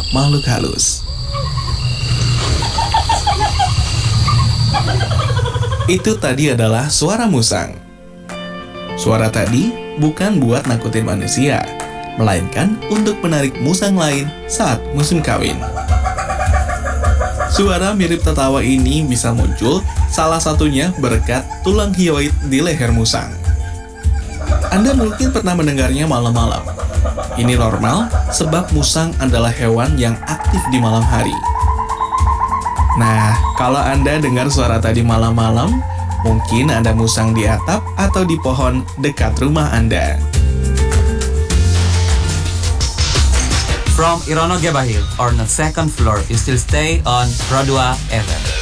makhluk halus. Itu tadi adalah suara musang. Suara tadi bukan buat nakutin manusia, melainkan untuk menarik musang lain saat musim kawin. Suara mirip tertawa ini bisa muncul salah satunya berkat tulang hioid di leher musang. Anda mungkin pernah mendengarnya malam-malam. Ini normal sebab musang adalah hewan yang aktif di malam hari. Nah, kalau Anda dengar suara tadi malam-malam, mungkin ada musang di atap atau di pohon dekat rumah Anda. From Irono Gebahil, on the second floor, you still stay on Pro 2 FM.